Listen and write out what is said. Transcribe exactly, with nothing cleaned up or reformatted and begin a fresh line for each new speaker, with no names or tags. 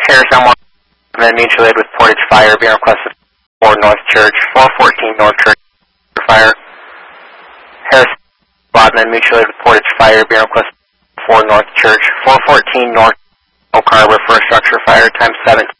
Harris Elmore, then mutual aid with Portage Fire, being requested for North Church, four fourteen North Church Fire. Harris Bodman, mutual aid with Portage Fire, being requested for North Church, four fourteen North Oak Harbor for a structure fire, time seventeen.